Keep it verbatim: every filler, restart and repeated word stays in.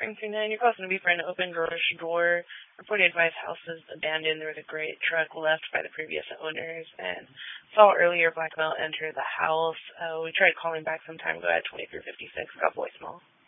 Frank three nine, your call's going to be for an open garage door. Reported advice house is abandoned. There was a great truck left by the previous owners, and saw earlier black male enter the house. Uh, we tried calling back some time ago at twenty-three fifty-six. Got voicemail.